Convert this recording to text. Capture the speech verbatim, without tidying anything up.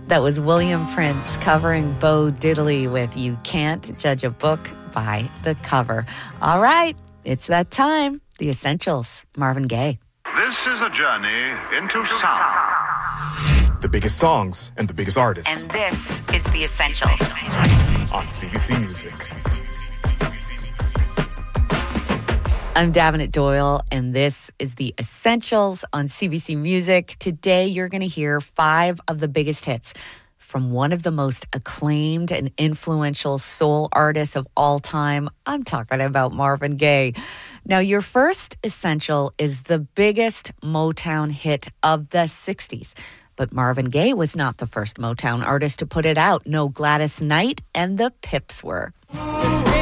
That was William Prince covering Bo Diddley with You Can't Judge a Book by the Cover. All right, it's that time. The Essentials, Marvin Gaye. This is a journey into sound. The biggest songs and the biggest artists. And this is The Essentials on C B C Music. I'm Davenant Doyle, and this is The Essentials on C B C Music. Today, you're going to hear five of the biggest hits from one of the most acclaimed and influential soul artists of all time. I'm talking about Marvin Gaye. Now, your first essential is the biggest Motown hit of the sixties. But Marvin Gaye was not the first Motown artist to put it out. No, Gladys Knight and the Pips were.